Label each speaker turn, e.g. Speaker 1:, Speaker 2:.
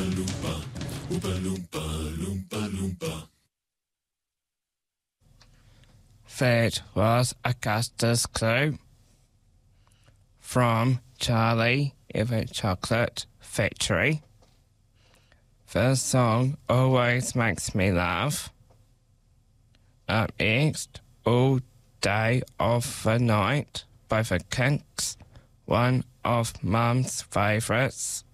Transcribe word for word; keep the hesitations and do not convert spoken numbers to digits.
Speaker 1: Loompa, Oompa Loompa, Loompa Loompa.
Speaker 2: That was Augustus Clue from Charlie in the Chocolate Factory. The song always makes me laugh. Up next, All Day of the Night by the Kinks, one of Mum's favourites.